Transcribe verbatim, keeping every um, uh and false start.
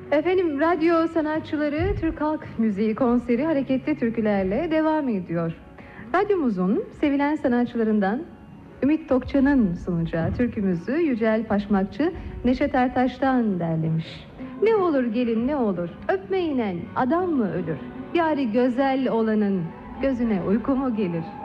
Efendim, radyo sanatçıları Türk Halk Müziği konseri hareketli türkülerle devam ediyor. Radyomuzun sevilen sanatçılarından Ümit Tokçan'ın sunacağı türkümüzü Yücel Paşmakçı Neşet Ertaş'tan derlemiş. Ne olur gelin ne olur, öpme inen adam mı ölür? Yari güzel olanın gözüne uyku mu gelir?